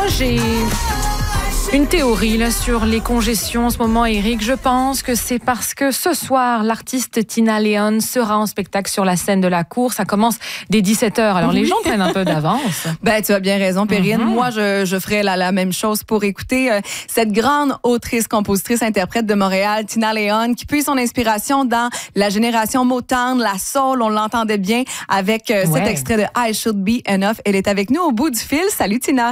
j'ai une théorie là, sur les congestions en ce moment, Éric. Je pense que c'est parce que ce soir, l'artiste Tina Leon sera en spectacle sur la scène de la Cour. Ça commence dès 17h. Alors, les gens prennent un peu d'avance. Ben, tu as bien raison, Perrine. Moi, je ferais la même chose pour écouter cette grande autrice, compositrice, interprète de Montréal, Tina Leon, qui puise son inspiration dans la génération Motown, la soul. On l'entendait bien avec cet extrait de I Should Be Enough. Elle est avec nous au bout du fil. Salut, Tina.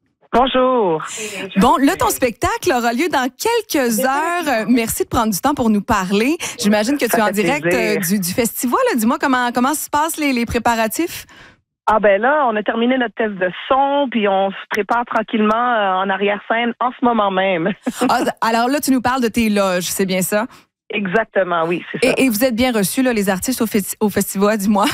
Bonjour. Bon, là, ton spectacle aura lieu dans quelques heures. Merci de prendre du temps pour nous parler. J'imagine que tu es en direct du festival. Dis-moi comment se passent les préparatifs? Ah ben là, on a terminé notre test de son, puis on se prépare tranquillement en arrière-scène en ce moment même. Alors là, tu nous parles de tes loges, c'est bien ça? Exactement, oui, c'est ça. Et vous êtes bien reçus, là, les artistes au festival, dis-moi.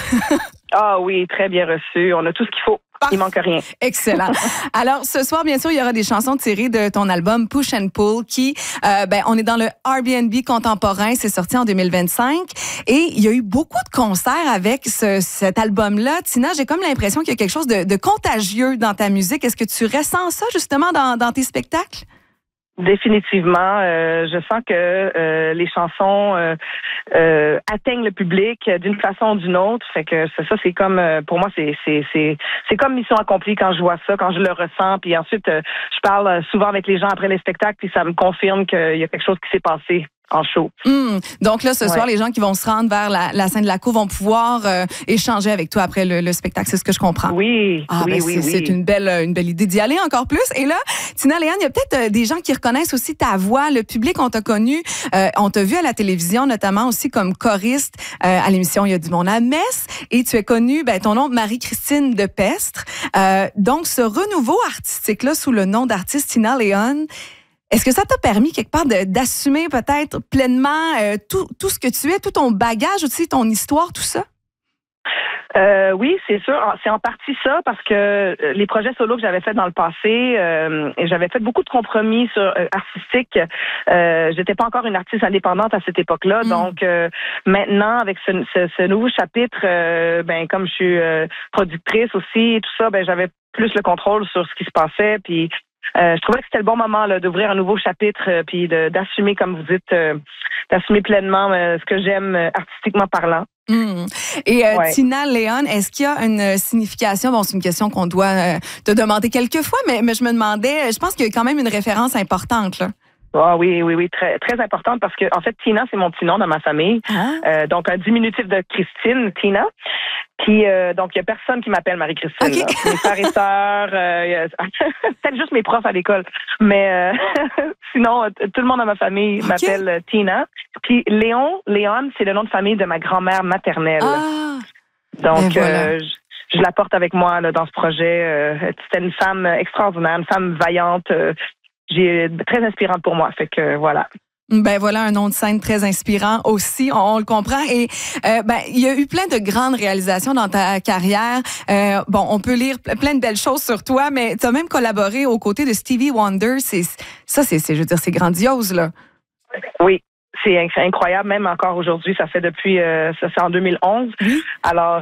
Ah oui, très bien reçus. On a tout ce qu'il faut. Il manque rien. Excellent. Alors, ce soir, bien sûr, il y aura des chansons tirées de ton album Push and Pull qui, on est dans le Airbnb contemporain. C'est sorti en 2025. Et il y a eu beaucoup de concerts avec cet album-là. Tina, j'ai comme l'impression qu'il y a quelque chose de contagieux dans ta musique. Est-ce que tu ressens ça, justement, dans tes spectacles? Définitivement, je sens que les chansons atteignent le public d'une façon ou d'une autre. Fait que ça, c'est comme pour moi, c'est comme mission accomplie quand je vois ça, quand je le ressens. Puis ensuite, je parle souvent avec les gens après les spectacles, puis ça me confirme qu'il y a quelque chose qui s'est passé en show. Donc là, ce soir, les gens qui vont se rendre vers la scène de la Cour vont pouvoir échanger avec toi après le spectacle. C'est ce que je comprends. Oui, oui. C'est une belle idée d'y aller encore plus. Et là, Tina Leon, il y a peut-être des gens qui reconnaissent aussi ta voix. Le public, on t'a connu, on t'a vu à la télévision, notamment aussi comme choriste à l'émission Il y a du monde à Metz. Et tu es connue, ton nom, Marie-Christine Depestre. Donc, ce renouveau artistique-là sous le nom d'artiste Tina Leon, est-ce que ça t'a permis quelque part d'assumer peut-être pleinement tout ce que tu es, tout ton bagage aussi, ton histoire, tout ça? Oui, c'est sûr. C'est en partie ça parce que les projets solo que j'avais fait dans le passé, j'avais fait beaucoup de compromis artistiques. J'étais pas encore une artiste indépendante à cette époque-là, donc maintenant avec ce nouveau chapitre, comme je suis productrice aussi et tout ça, j'avais plus le contrôle sur ce qui se passait, puis je trouvais que c'était le bon moment là, d'ouvrir un nouveau chapitre puis d'assumer, comme vous dites, d'assumer pleinement ce que j'aime artistiquement parlant. Et Tina Leon, est-ce qu'il y a une signification? Bon, c'est une question qu'on doit te demander quelques fois, mais je me demandais, je pense qu'il y a quand même une référence importante, là. Ah oui, très, très importante parce que en fait Tina, c'est mon petit nom dans ma famille, donc un diminutif de Christine, Tina. Puis donc il y a personne qui m'appelle Marie-Christine. Okay. Mes frères et sœurs, peut-être juste mes profs à l'école, mais sinon tout le monde dans ma famille m'appelle Tina. Puis Léon, c'est le nom de famille de ma grand-mère maternelle. Donc voilà. Je la porte avec moi là, dans ce projet. C'était une femme extraordinaire, une femme vaillante. Très inspirante pour moi, fait que voilà. Voilà un nom de scène très inspirant aussi, on le comprend. Et il y a eu plein de grandes réalisations dans ta carrière. On peut lire plein de belles choses sur toi, mais tu as même collaboré aux côtés de Stevie Wonder. C'est grandiose là. Oui. C'est incroyable, même encore aujourd'hui. Ça fait depuis, ça fait en 2011. Alors,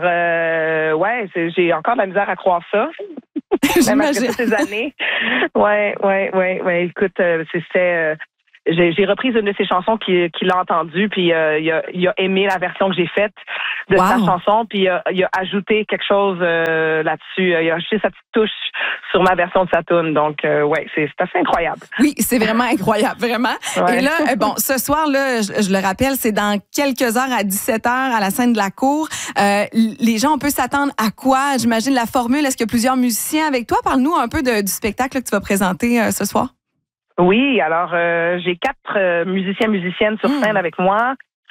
j'ai encore de la misère à croire ça. Même après toutes ces années. Ouais. Écoute, j'ai repris une de ses chansons qu'il a entendue, puis il a aimé la version que j'ai faite de sa chanson, puis il a ajouté quelque chose là-dessus. Il a ajouté sa petite touche sur ma version de sa tune. Donc, c'est assez incroyable. Oui, c'est vraiment incroyable, vraiment. Ouais. Et là, ce soir, là, je le rappelle, c'est dans quelques heures à 17h à la scène de la Cour. Les gens, on peut s'attendre à quoi? J'imagine la formule. Est-ce qu'il y a plusieurs musiciens avec toi? Parle-nous un peu du spectacle que tu vas présenter ce soir. Oui, alors j'ai 4 musiciennes sur scène avec moi.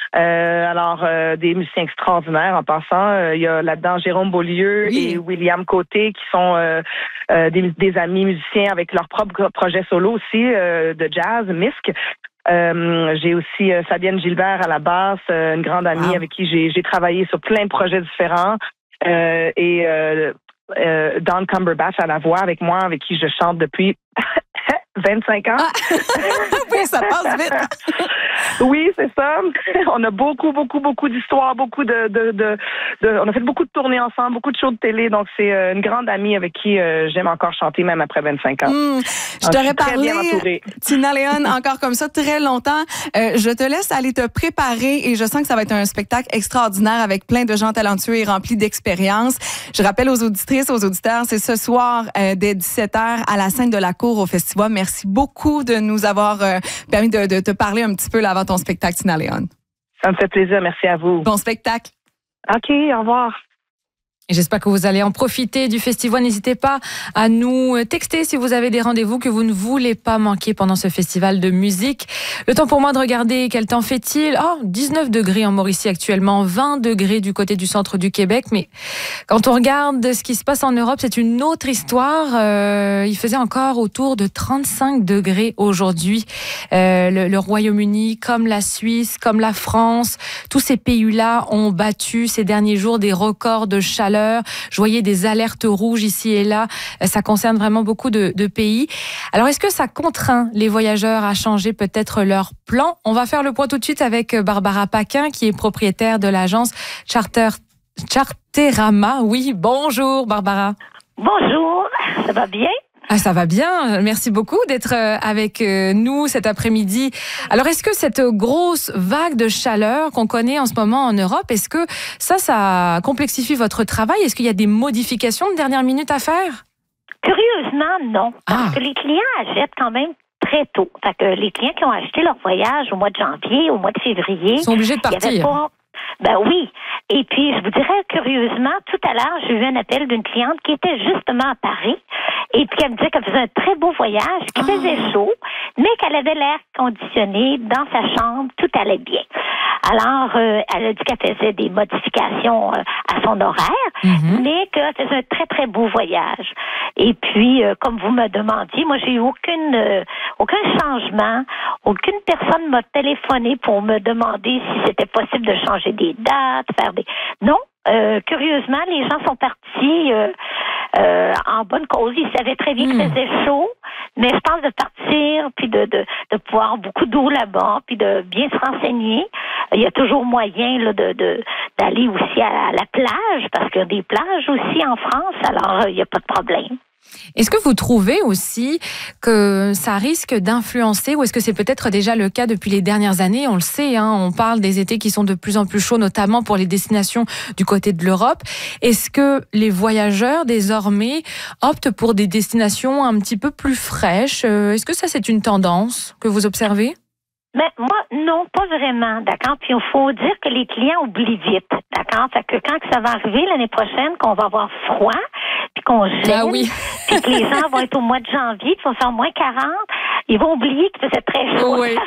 Des musiciens extraordinaires en passant. Il y a là-dedans Jérôme Beaulieu et William Côté qui sont des amis musiciens avec leur propre projet solo aussi de jazz, MISC. J'ai aussi Fabienne Gilbert à la basse, une grande amie avec qui j'ai travaillé sur plein de projets différents. Don Cumberbatch à la voix avec moi, avec qui je chante depuis 25 ans. Oui, ça passe vite. Oui, c'est ça. On a beaucoup d'histoires, on a fait beaucoup de tournées ensemble, beaucoup de shows de télé. Donc, c'est une grande amie avec qui j'aime encore chanter, même après 25 ans. Je t'aurais parlé, Tina Léon, encore comme ça, très longtemps. Je te laisse aller te préparer et je sens que ça va être un spectacle extraordinaire avec plein de gens talentueux et remplis d'expérience. Je rappelle aux auditrices, aux auditeurs, c'est ce soir dès 17h à la scène de la Cour au Festival. Merci beaucoup de nous avoir permis de te parler un petit peu là, avant ton spectacle, Tina Léon. Ça me fait plaisir. Merci à vous. Bon spectacle. OK, au revoir. Et j'espère que vous allez en profiter du festival. N'hésitez pas à nous texter si vous avez des rendez-vous que vous ne voulez pas manquer pendant ce festival de musique. Le temps pour moi de regarder quel temps fait-il. 19 degrés en Mauricie actuellement, 20 degrés du côté du centre du Québec. Mais quand on regarde ce qui se passe en Europe, c'est une autre histoire. Il faisait encore autour de 35 degrés aujourd'hui. Le Royaume-Uni, comme la Suisse, comme la France, tous ces pays-là ont battu ces derniers jours des records de chaleur. Je voyais des alertes rouges ici et là. Ça concerne vraiment beaucoup de pays. Alors, est-ce que ça contraint les voyageurs à changer peut-être leur plan? On va faire le point tout de suite avec Barbara Paquin, qui est propriétaire de l'agence Charterama. Oui, bonjour Barbara. Bonjour, ça va bien? Ça va bien. Merci beaucoup d'être avec nous cet après-midi. Alors, est-ce que cette grosse vague de chaleur qu'on connaît en ce moment en Europe, est-ce que ça complexifie votre travail? Est-ce qu'il y a des modifications de dernière minute à faire? Curieusement, non. Parce que les clients achètent quand même très tôt. Fait que les clients qui ont acheté leur voyage au mois de janvier, au mois de février... Ils sont obligés de partir. Ben oui. Et puis, je vous dirais, curieusement, tout à l'heure, j'ai eu un appel d'une cliente qui était justement à Paris et puis elle me disait qu'elle faisait un très beau voyage, qu'il faisait chaud, mais qu'elle avait l'air conditionné dans sa chambre, tout allait bien. Alors, elle a dit qu'elle faisait des modifications à son horaire, mais qu'elle faisait un très, très beau voyage. Et puis, comme vous me demandiez, moi, j'ai eu aucun changement. Aucune personne m'a téléphoné pour me demander si c'était possible de changer des dates, Non. Curieusement, les gens sont partis en bonne cause. Ils savaient très bien qu'il faisait chaud, mais je pense de partir, puis de boire beaucoup d'eau là-bas, puis de bien se renseigner. Il y a toujours moyen là, d'aller aussi à la plage, parce qu'il y a des plages aussi en France, alors il n'y a pas de problème. Est-ce que vous trouvez aussi que ça risque d'influencer, ou est-ce que c'est peut-être déjà le cas depuis les dernières années? On le sait, on parle des étés qui sont de plus en plus chauds, notamment pour les destinations du côté de l'Europe. Est-ce que les voyageurs, désormais, optent pour des destinations un petit peu plus fraîches? Est-ce que ça, c'est une tendance que vous observez? Mais moi, non, pas vraiment, d'accord? Puis il faut dire que les clients oublient vite, d'accord? Fait que quand ça va arriver l'année prochaine, qu'on va avoir froid, puis qu'on gèle, puis que les gens vont être au mois de janvier, puis vont faire moins 40, ils vont oublier que c'est très chaud. Oui.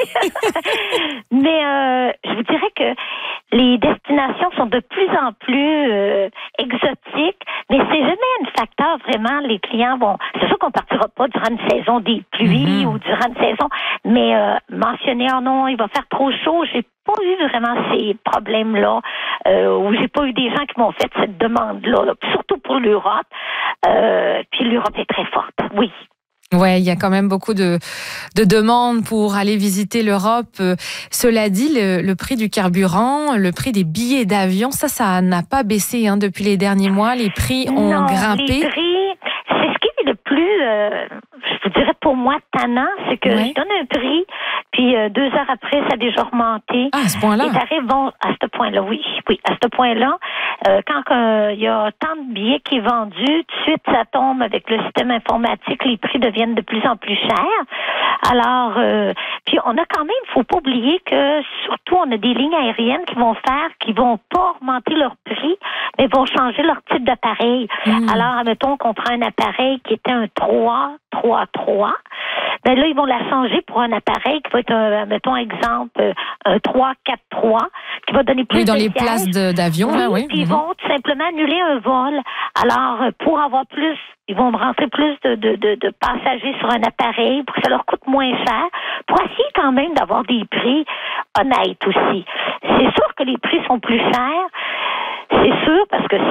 Mais je vous dirais que les destinations sont de plus en plus exotiques, mais c'est jamais un facteur vraiment. Les clients vont... C'est sûr qu'on partira pas durant une saison des pluies ou durant une saison, mais mentionner, non, il va faire trop chaud, j'ai pas eu vraiment ces problèmes-là, où j'ai pas eu des gens qui m'ont fait cette demande-là, là, surtout pour l'Europe. Puis l'Europe est très forte, oui. Ouais, il y a quand même beaucoup de demandes pour aller visiter l'Europe. Cela dit, le prix du carburant, le prix des billets d'avion, ça n'a pas baissé depuis les derniers mois. Les prix ont grimpé. Les prix, c'est ce qui est le plus, je vous dirais pour moi, tannant, c'est que je donne un prix, puis 2 heures après, ça a déjà remonté. Ah, à ce point-là? Les tarifs vont à ce point-là, oui, à ce point-là. Quand il y a tant de billets qui est vendu, tout de suite, ça tombe avec le système informatique, les prix deviennent de plus en plus chers. Alors, puis on a quand même, faut pas oublier que surtout, on a des lignes aériennes qui vont pas augmenter leur prix, mais vont changer leur type d'appareil. Alors, admettons qu'on prend un appareil qui était un 3, ben là, ils vont la changer pour un appareil qui va être, mettons, exemple, un 3, 4, 3, qui va donner plus de dans les sièges. Places d'avion, là, oui. Puis ils vont tout simplement annuler un vol. Alors, pour avoir plus, ils vont rentrer plus de passagers sur un appareil pour que ça leur coûte moins cher, pour essayer quand même d'avoir des prix honnêtes aussi. C'est sûr que les prix sont plus chers. C'est sûr, parce que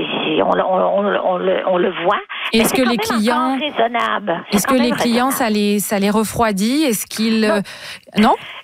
on le voit. Est-ce que les clients, raisonnable. Est-ce que les clients, ça les refroidit? Est-ce qu'ils, non?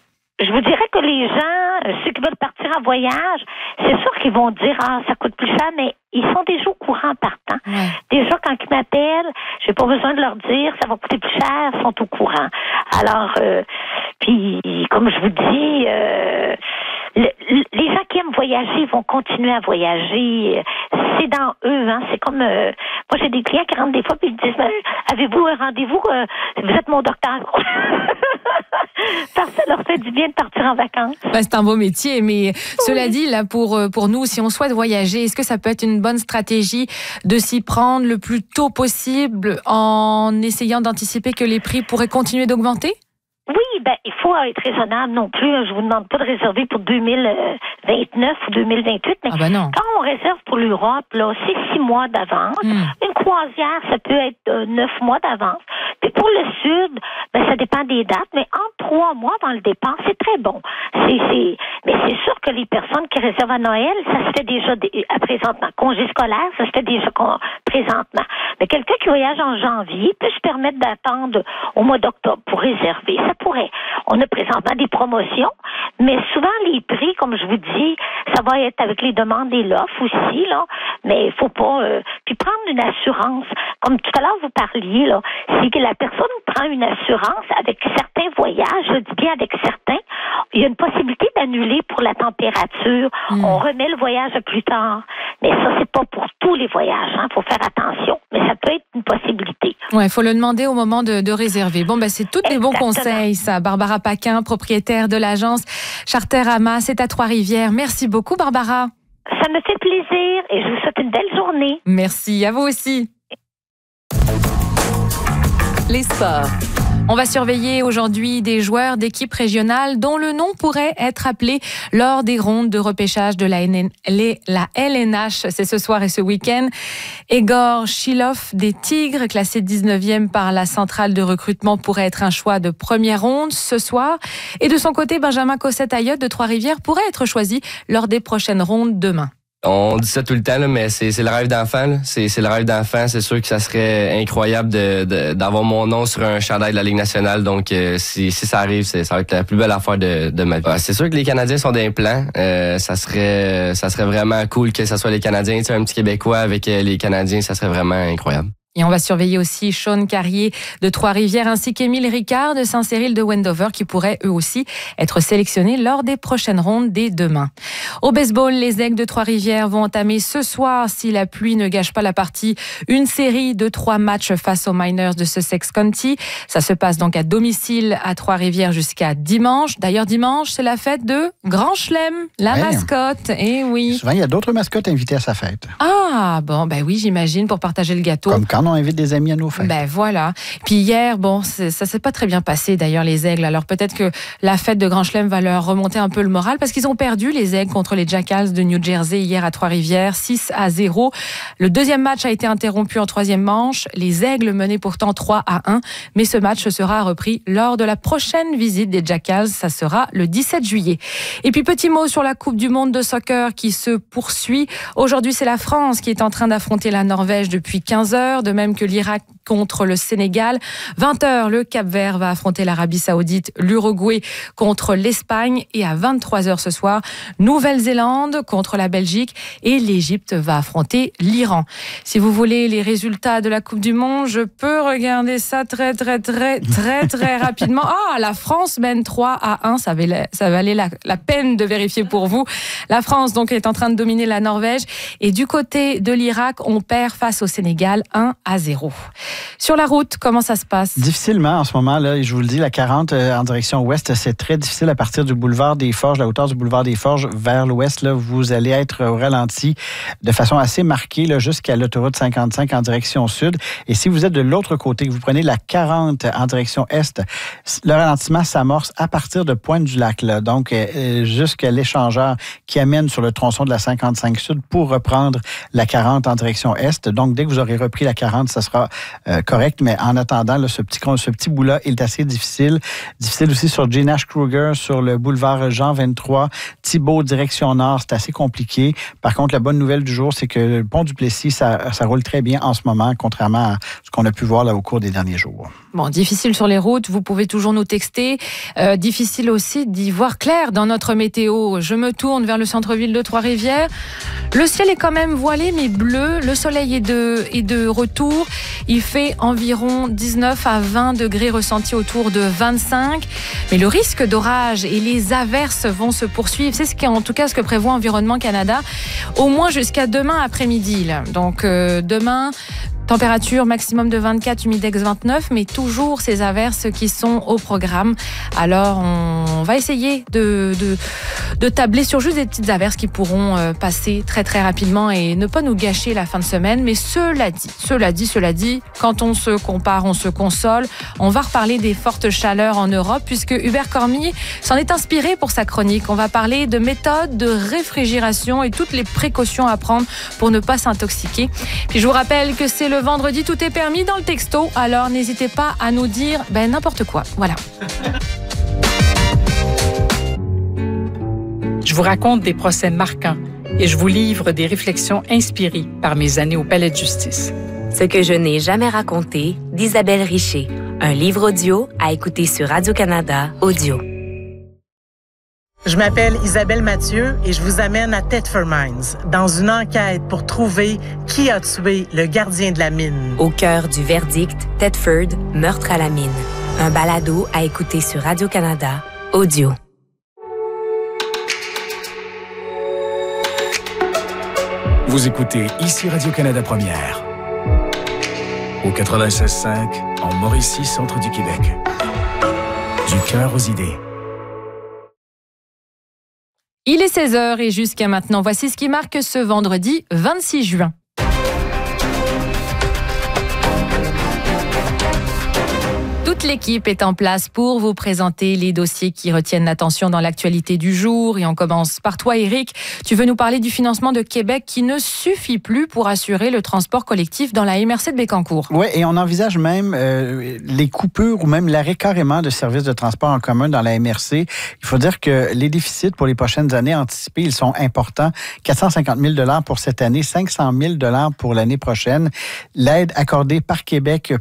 je vous dirais que les gens, ceux qui veulent partir en voyage, c'est sûr qu'ils vont dire, ça coûte plus cher, mais ils sont déjà au courant partant. Ouais. Déjà, quand ils m'appellent, j'ai pas besoin de leur dire, ça va coûter plus cher, ils sont au courant. Alors, puis, comme je vous dis, les gens qui aiment voyager vont continuer à voyager. C'est dans eux, hein. C'est comme, moi, j'ai des clients qui rentrent des fois puis ils disent, avez-vous un rendez-vous? Vous êtes mon docteur. Parce que ça leur fait du bien de partir en vacances. C'est un beau métier, mais cela dit, là, pour nous, si on souhaite voyager, est-ce que ça peut être une bonne stratégie de s'y prendre le plus tôt possible en essayant d'anticiper que les prix pourraient continuer d'augmenter? Oui, il faut être raisonnable non plus. Je vous demande pas de réserver pour 2029 ou 2028, mais quand on réserve pour l'Europe, là, c'est 6 mois d'avance. Une croisière, ça peut être 9 mois d'avance. Puis pour le Sud, ça dépend des dates, mais en 3 mois avant le départ, c'est très bon. Mais c'est sûr que les personnes qui réservent à Noël, ça se fait déjà présentement. Congé scolaire, ça se fait déjà présentement. Mais quelqu'un qui voyage en janvier peut se permettre d'attendre au mois d'octobre pour réserver. Ça pourrait. On a présentement des promotions, mais souvent les prix, comme je vous dis, ça va être avec les demandes et l'offre aussi, là. Mais il faut pas. Puis prendre une assurance, comme tout à l'heure vous parliez, là, c'est que la personne prend une assurance avec certains voyages, je dis bien avec certains, il y a une possibilité d'annuler pour la température. On remet le voyage à plus tard. Mais ça, c'est pas pour tous les voyages, hein. Faut faire attention. Mais ça peut être une possibilité. Ouais, il faut le demander au moment de réserver. Bon, c'est tous les bons conseils, ça. Barbara Paquin, propriétaire de l'agence Charterama, c'est à Trois-Rivières. Merci beaucoup, Barbara. Ça me fait plaisir et je vous souhaite une belle journée. Merci, à vous aussi. Les sports. On va surveiller aujourd'hui des joueurs d'équipes régionales dont le nom pourrait être appelé lors des rondes de repêchage de la LNH. C'est ce soir et ce week-end. Egor Shilov des Tigres, classé 19e par la centrale de recrutement, pourrait être un choix de première ronde ce soir. Et de son côté, Benjamin Cossette-Ayotte de Trois-Rivières pourrait être choisi lors des prochaines rondes demain. On dit ça tout le temps, là, mais c'est le rêve d'enfant. Là. C'est le rêve d'enfant. C'est sûr que ça serait incroyable d'avoir mon nom sur un chandail de la Ligue nationale. Donc, si ça arrive, ça va être la plus belle affaire de ma vie. C'est sûr que les Canadiens sont d'un plan. Ça serait vraiment cool que ça soit les Canadiens. Tu sais, un petit Québécois avec les Canadiens, ça serait vraiment incroyable. Et on va surveiller aussi Sean Carrier de Trois-Rivières ainsi qu'Émile Ricard de Saint-Cyril de Wendover qui pourraient eux aussi être sélectionnés lors des prochaines rondes dès demain. Au baseball, les Aigles de Trois-Rivières vont entamer ce soir, si la pluie ne gâche pas la partie, une série de 3 matchs face aux Miners de Sussex County. Ça se passe donc à domicile à Trois-Rivières jusqu'à dimanche. D'ailleurs, dimanche, c'est la fête de Grand Chelem, la mascotte. Et oui. Souvent, il y a d'autres mascottes invitées à sa fête. Ah, bon, oui, j'imagine, pour partager le gâteau. Comme quand on invite des amis à nos fêtes. Voilà. Puis hier, ça s'est pas très bien passé d'ailleurs, les Aigles. Alors peut-être que la fête de Grand Chelem va leur remonter un peu le moral parce qu'ils ont perdu, les Aigles, contre les Jackals de New Jersey hier à Trois-Rivières, 6-0. Le deuxième match a été interrompu en troisième manche. Les Aigles menaient pourtant 3-1, mais ce match sera repris lors de la prochaine visite des Jackals. Ça sera le 17 juillet. Et puis petit mot sur la Coupe du Monde de soccer qui se poursuit. Aujourd'hui, c'est la France qui est en train d'affronter la Norvège depuis 15 heures, de même que l'Irak contre le Sénégal. 20h, le Cap-Vert va affronter l'Arabie Saoudite, l'Uruguay contre l'Espagne et à 23h ce soir, Nouvelle-Zélande contre la Belgique et l'Égypte va affronter l'Iran. Si vous voulez les résultats de la Coupe du Monde, je peux regarder ça très rapidement. La France mène 3-1, ça valait la peine de vérifier pour vous. La France donc est en train de dominer la Norvège et du côté de l'Irak, on perd face au Sénégal 1-0. Sur la route, comment ça se passe? Difficilement en ce moment, là, je vous le dis, la 40 en direction ouest, c'est très difficile à partir du boulevard des Forges, la hauteur du boulevard des Forges vers l'ouest. Là, vous allez être au ralenti de façon assez marquée là, jusqu'à l'autoroute 55 en direction sud. Et si vous êtes de l'autre côté, que vous prenez la 40 en direction est, le ralentissement s'amorce à partir de Pointe-du-Lac, là, donc jusqu'à l'échangeur qui amène sur le tronçon de la 55 sud pour reprendre la 40 en direction est. Donc, dès que vous aurez repris la 40, ça sera correct, mais en attendant, là, ce petit bout-là est assez difficile. Difficile aussi sur J. Nash Kruger, sur le boulevard Jean 23, Thibault, direction nord, c'est assez compliqué. Par contre, la bonne nouvelle du jour, c'est que le pont du Plessis, ça roule très bien en ce moment, contrairement à ce qu'on a pu voir là au cours des derniers jours. Bon, difficile sur les routes, vous pouvez toujours nous texter. Difficile aussi d'y voir clair dans notre météo. Je me tourne vers le centre-ville de Trois-Rivières. Le ciel est quand même voilé, mais bleu. Le soleil est de retour. Il fait environ 19 à 20 degrés ressentis autour de 25. Mais le risque d'orage et les averses vont se poursuivre. C'est en tout cas ce que prévoit Environnement Canada, au moins jusqu'à demain après-midi. Là. Donc demain, température maximum de 24, humidex 29, mais toujours ces averses qui sont au programme. Alors, on va essayer de tabler sur juste des petites averses qui pourront passer très très rapidement et ne pas nous gâcher la fin de semaine. Mais cela dit, quand on se compare, on se console. On va reparler des fortes chaleurs en Europe puisque Hubert Cormier s'en est inspiré pour sa chronique. On va parler de méthodes de réfrigération et toutes les précautions à prendre pour ne pas s'intoxiquer. Puis je vous rappelle que c'est le vendredi, tout est permis dans le texto, alors n'hésitez pas à nous dire n'importe quoi. Voilà. Je vous raconte des procès marquants et je vous livre des réflexions inspirées par mes années au Palais de justice. Ce que je n'ai jamais raconté d'Isabelle Richer. Un livre audio à écouter sur Radio-Canada Audio. Je m'appelle Isabelle Mathieu et je vous amène à Thetford Mines, dans une enquête pour trouver qui a tué le gardien de la mine. Au cœur du verdict, Thetford, meurtre à la mine. Un balado à écouter sur Radio-Canada Audio. Vous écoutez ici Radio-Canada Première. Au 96.5, en Mauricie, centre du Québec. Du cœur aux idées. Il est 16h et jusqu'à maintenant, voici ce qui marque ce vendredi 26 juin. Toute l'équipe est en place pour vous présenter les dossiers qui retiennent l'attention dans l'actualité du jour. Et on commence par toi, Éric. Tu veux nous parler du financement de Québec qui ne suffit plus pour assurer le transport collectif dans la MRC de Bécancour. Oui, et on envisage même les coupures ou même l'arrêt carrément de services de transport en commun dans la MRC. Il faut dire que les déficits pour les prochaines années anticipés, ils sont importants. 450 000 $ pour cette année, 500 000 $ pour l'année prochaine. L'aide accordée par Québec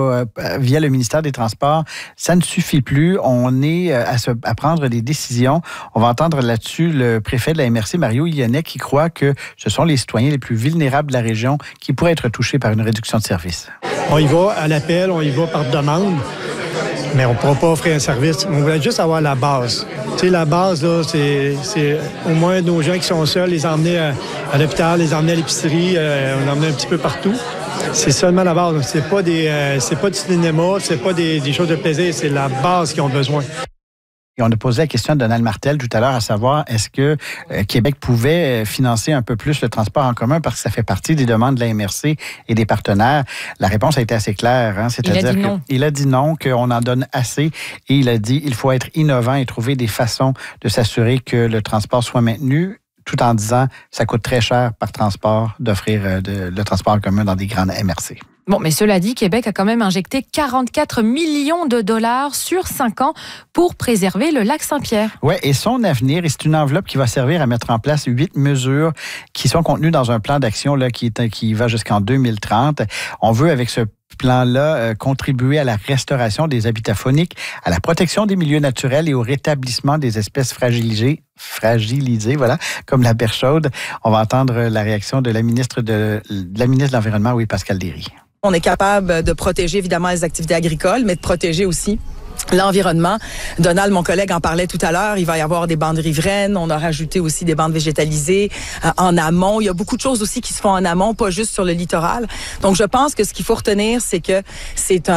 via le ministère des Transports, ça ne suffit plus. On est à prendre des décisions. On va entendre là-dessus le préfet de la MRC, Mario Ilianet, qui croit que ce sont les citoyens les plus vulnérables de la région qui pourraient être touchés par une réduction de service. On y va à l'appel, on y va par demande, mais on ne pourra pas offrir un service. On voulait juste avoir la base. Tu sais, la base, là, c'est au moins nos gens qui sont seuls, les emmener à l'hôpital, les emmener à l'épicerie, on emmener un petit peu partout. C'est seulement la base. C'est pas du cinéma, c'est pas des choses de plaisir, c'est la base qu'ils ont besoin. Et on a posé la question à Donald Martel tout à l'heure, à savoir est-ce que Québec pouvait financer un peu plus le transport en commun parce que ça fait partie des demandes de la MRC et des partenaires. La réponse a été assez claire. Hein? C'est-à-dire qu'il a dit non, qu'on en donne assez et il a dit il faut être innovant et trouver des façons de s'assurer que le transport soit maintenu, tout en disant ça coûte très cher par transport d'offrir le transport en commun dans des grandes MRC. Bon, mais cela dit, Québec a quand même injecté 44 millions de $ sur 5 ans pour préserver le lac Saint-Pierre. Oui, et son avenir, et c'est une enveloppe qui va servir à mettre en place 8 mesures qui sont contenues dans un plan d'action là, qui va jusqu'en 2030. On veut, avec ce plan-là, contribuer à la restauration des habitats fauniques, à la protection des milieux naturels et au rétablissement des espèces fragilisées, voilà, comme la perche chaude. On va entendre la réaction de la ministre de l'Environnement, oui, Pascale Derry. On est capable de protéger évidemment les activités agricoles, mais de protéger aussi l'environnement. Donald, mon collègue, en parlait tout à l'heure. Il va y avoir des bandes riveraines. On a rajouté aussi des bandes végétalisées en amont. Il y a beaucoup de choses aussi qui se font en amont, pas juste sur le littoral. Donc, je pense que ce qu'il faut retenir, c'est que c'est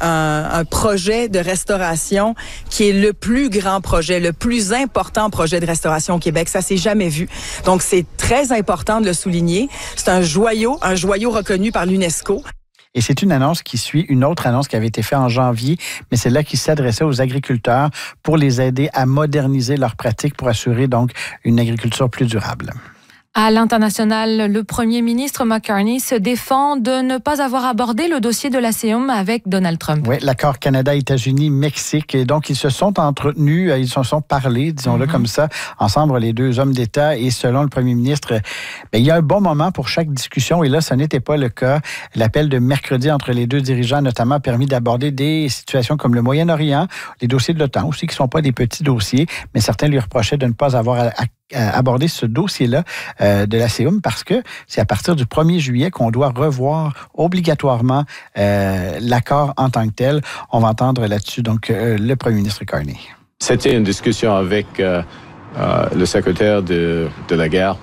un projet de restauration qui est le plus grand projet, le plus important projet de restauration au Québec. Ça s'est jamais vu. Donc, c'est très important de le souligner. C'est un joyau reconnu par l'UNESCO. Et c'est une annonce qui suit une autre annonce qui avait été faite en janvier, mais c'est là qui s'adressait aux agriculteurs pour les aider à moderniser leurs pratiques pour assurer donc une agriculture plus durable. À l'international, le Premier ministre McCartney se défend de ne pas avoir abordé le dossier de l'ASEAN avec Donald Trump. Oui, l'accord Canada-États-Unis-Mexique. Et donc, ils se sont entretenus, ils se sont parlé, disons-le comme ça, ensemble, les deux hommes d'État. Et selon le Premier ministre, il y a un bon moment pour chaque discussion. Et là, ce n'était pas le cas. L'appel de mercredi entre les deux dirigeants, notamment, a permis d'aborder des situations comme le Moyen-Orient, les dossiers de l'OTAN aussi, qui ne sont pas des petits dossiers, mais certains lui reprochaient de ne pas avoir aborder ce dossier-là de l'ASEAN parce que c'est à partir du 1er juillet qu'on doit revoir obligatoirement l'accord en tant que tel. On va entendre là-dessus donc le premier ministre Carney. C'était une discussion avec le secrétaire de la guerre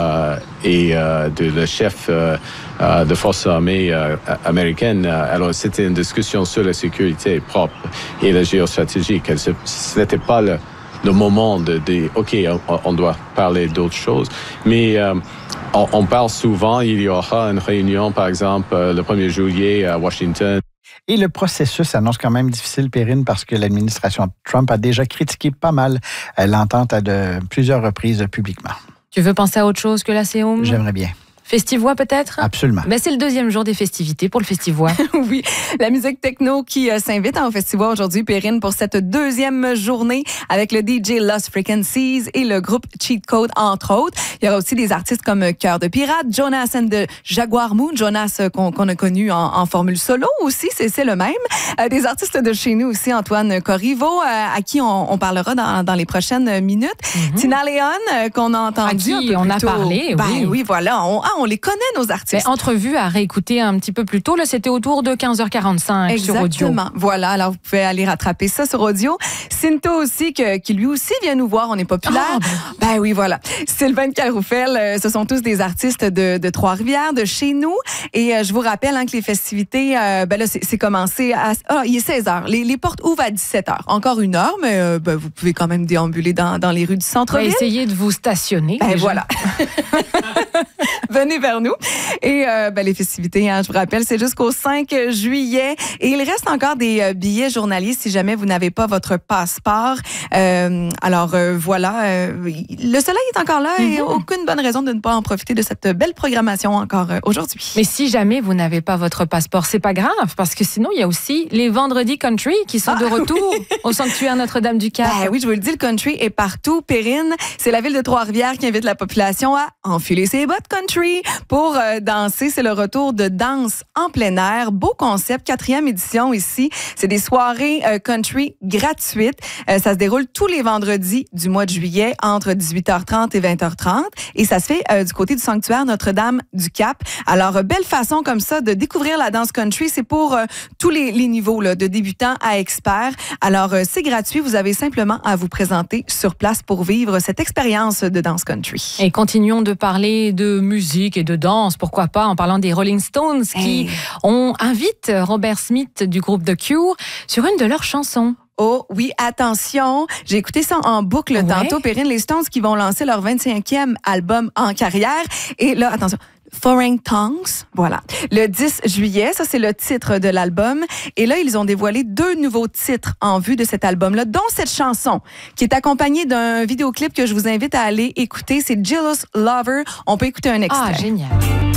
et le chef de forces armées américaines. Alors, c'était une discussion sur la sécurité propre et la géostratégie. Ce n'était pas le moment de OK, on doit parler d'autres choses. Mais on parle souvent, il y aura une réunion, par exemple, le 1er juillet à Washington. Et le processus s'annonce quand même difficile, Perrine, parce que l'administration Trump a déjà critiqué pas mal l'entente à plusieurs reprises publiquement. Tu veux penser à autre chose que l'ASEAN? J'aimerais bien. Festivois peut-être? Absolument. Ben, c'est le deuxième jour des festivités pour le Festivois. Oui, la musique techno qui s'invite en Festivois aujourd'hui, Perrine, pour cette deuxième journée avec le DJ Lost Frequencies et le groupe Cheat Code, entre autres. Il y aura aussi des artistes comme Cœur de Pirate, Jonas and the Jaguar Moon, Jonas qu'on a connu en formule solo aussi, c'est le même. Des artistes de chez nous aussi, Antoine Corriveau, à qui on parlera dans les prochaines minutes. Tina Leon, qu'on a entendu à qui un peu on a plus tôt. parlé, oui. Oui, voilà. On les connaît, nos artistes. Entrevue à réécouter un petit peu plus tôt, là, c'était autour de 15h45 sur audio. Exactement. Voilà, alors vous pouvez aller rattraper ça sur audio. Cinto aussi, qui lui aussi vient nous voir, on est populaire. Ben oui, voilà. Sylvain Caroufel, ce sont tous des artistes de Trois-Rivières, de chez nous. Et je vous rappelle que les festivités, là, c'est commencé il est 16h. Les portes ouvrent à 17h. Encore une heure, mais vous pouvez quand même déambuler dans les rues du centre-ville. Essayez de vous stationner. Ben voilà. Venez vers nous. Et les festivités, je vous rappelle, c'est jusqu'au 5 juillet. Et il reste encore des billets journaliers si jamais vous n'avez pas votre passeport. Voilà, le soleil est encore là et aucune bonne raison de ne pas en profiter de cette belle programmation encore aujourd'hui. Mais si jamais vous n'avez pas votre passeport, c'est pas grave, parce que sinon, il y a aussi les vendredis country qui sont de retour au sanctuaire Notre-Dame-du-Cap. Ben oui, je vous le dis, le country est partout. Perrine, c'est la ville de Trois-Rivières qui invite la population à enfiler ses bottes country pour danser. C'est le retour de danse en plein air. Beau concept, 4e édition ici. C'est des soirées country gratuites. Ça se déroule tous les vendredis du mois de juillet entre 18h30 et 20h30. Et ça se fait du côté du sanctuaire Notre-Dame-du-Cap. Alors, belle façon comme ça de découvrir la danse country. C'est pour tous les niveaux, là, de débutants à experts. Alors, c'est gratuit. Vous avez simplement à vous présenter sur place pour vivre cette expérience de danse country. Et continuons de parler de musique et de danse, pourquoi pas, en parlant des Rolling Stones qui invitent Robert Smith du groupe The Cure sur une de leurs chansons. Oh oui, attention, j'ai écouté ça en boucle tantôt, Perrine, les Stones qui vont lancer leur 25e album en carrière. Et là, attention, Foreign Tongues, voilà. Le 10 juillet, ça c'est le titre de l'album. Et là, ils ont dévoilé 2 nouveaux titres en vue de cet album-là, dont cette chanson, qui est accompagnée d'un vidéoclip que je vous invite à aller écouter. C'est Jealous Lover. On peut écouter un extrait. Ah, génial.